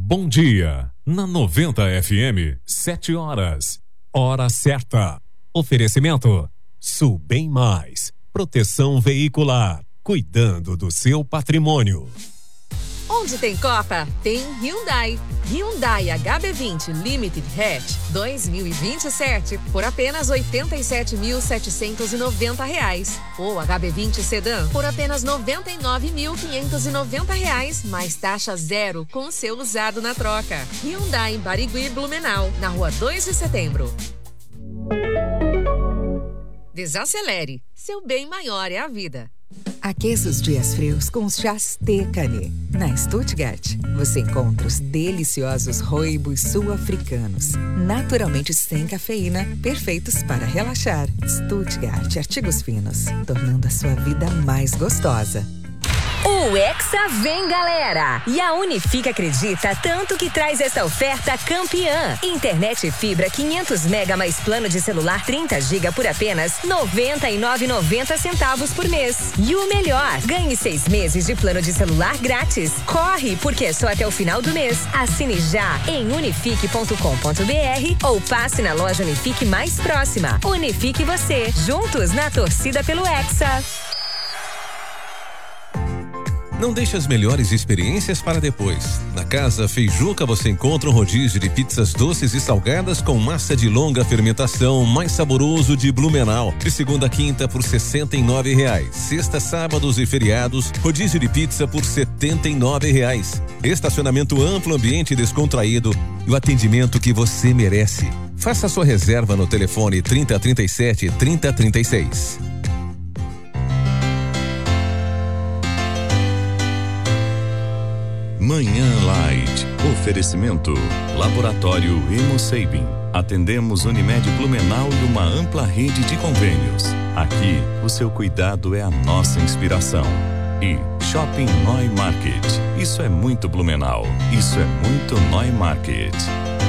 Bom dia, na 90 FM, 7 horas. Hora certa. Oferecimento Sul Bem Mais. Proteção veicular. Cuidando do seu patrimônio. Onde tem Copa, tem Hyundai. Hyundai HB20 Limited Hatch 2027 por apenas R$ 87.790. Ou HB20 Sedan por apenas R$ 99.590, mais taxa zero com o seu usado na troca. Hyundai em Barigui, Blumenau, na rua 2 de setembro. Desacelere. Seu bem maior é a vida. Aqueça os dias frios com os chás Tecane. Na Stuttgart, você encontra os deliciosos rooibos sul-africanos, naturalmente sem cafeína, perfeitos para relaxar. Stuttgart Artigos Finos, tornando a sua vida mais gostosa. O Hexa vem, galera! E a Unifique acredita tanto que traz essa oferta campeã. Internet fibra 500 mega mais plano de celular 30 GB por apenas R$ 99,90 por mês. E o melhor, ganhe 6 meses de plano de celular grátis. Corre, porque é só até o final do mês. Assine já em unifique.com.br ou passe na loja Unifique mais próxima. Unifique você, juntos na torcida pelo Hexa. Não deixe as melhores experiências para depois. Na Casa Feijuca você encontra um rodízio de pizzas doces e salgadas com massa de longa fermentação, mais saboroso de Blumenau. De segunda a quinta por R$ 69,00. Sexta, sábados e feriados, rodízio de pizza por R$ 79,00. Estacionamento amplo, ambiente descontraído e o atendimento que você merece. Faça sua reserva no telefone 3037 3036. Manhã Light. Oferecimento. Laboratório Hemosabin. Atendemos Unimed Blumenau e uma ampla rede de convênios. Aqui, o seu cuidado é a nossa inspiração. E Shopping Neumarkt. Isso é muito Blumenau. Isso é muito Neumarkt.